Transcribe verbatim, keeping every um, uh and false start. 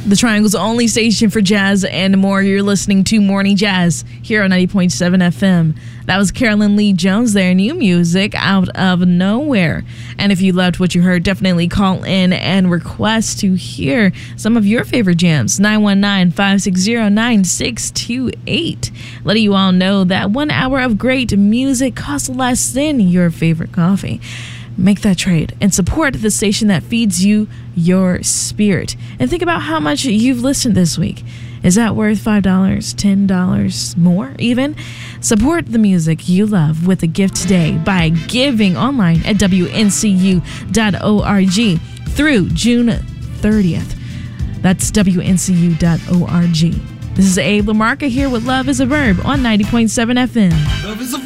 The Triangle's only station for jazz and more. You're listening to Morning Jazz here on ninety point seven F M. That was Carolyn Lee Jones there, new music out of nowhere. And if you loved what you heard, definitely call in and request to hear some of your favorite jams. nine one nine, five six zero, nine six two eight. Letting you all know that one hour of great music costs less than your favorite coffee. Make that trade and support the station that feeds you your spirit. And think about how much you've listened this week. Is that worth five dollars, ten dollars, more even? Support the music you love with a gift today by giving online at W N C U dot org through June thirtieth. That's W N C U dot org. This is Abe LaMarca here with Love is a Verb on ninety point seven F M. Love is a